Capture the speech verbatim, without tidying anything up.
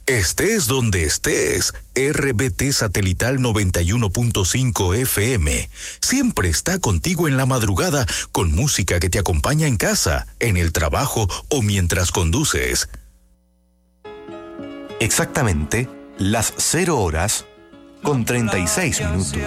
Estés donde estés, R B T Satelital noventa y uno punto cinco F M siempre está contigo en la madrugada con música que te acompaña en casa, en el trabajo o mientras conduces. Exactamente las cero horas con treinta y seis minutos.